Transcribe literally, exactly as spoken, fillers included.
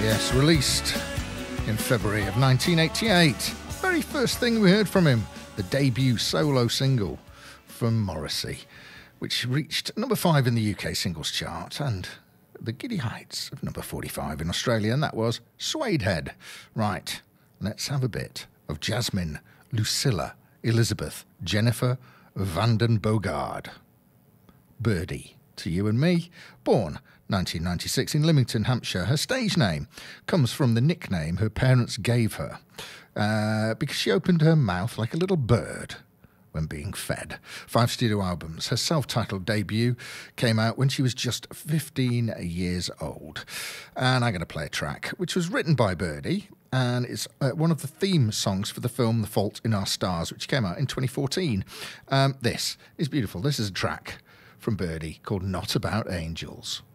Yes, released in February of nineteen eighty-eight. Very first thing we heard from him, the debut solo single from Morrissey, which reached number five in the U K singles chart and the giddy heights of number forty-five in Australia, and that was Suede Head. Right, let's have a bit of Jasmine, Lucilla, Elizabeth, Jennifer Vanden Bogard. Birdie, to you and me, born nineteen ninety-six in Lymington, Hampshire. Her stage name comes from the nickname her parents gave her uh, because she opened her mouth like a little bird when being fed. Five studio albums. Her self-titled debut came out when she was just fifteen years old. And I'm going to play a track which was written by Birdie, and it's uh, one of the theme songs for the film The Fault in Our Stars, which came out in twenty fourteen. Um, this is beautiful. This is a track from Birdie called Not About Angels.